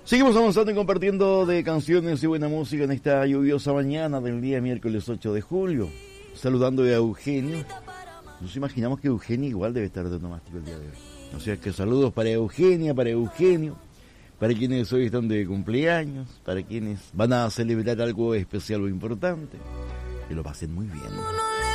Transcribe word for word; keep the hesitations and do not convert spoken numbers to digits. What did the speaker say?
Seguimos avanzando y compartiendo de canciones y buena música en esta lluviosa mañana del día miércoles ocho de julio. Saludando a Eugenio. Nos imaginamos que Eugenio igual debe estar de onomástico el día de hoy. O sea que saludos para Eugenia, para Eugenio, para quienes hoy están de cumpleaños, para quienes van a celebrar algo especial o importante. Que lo pasen muy bien.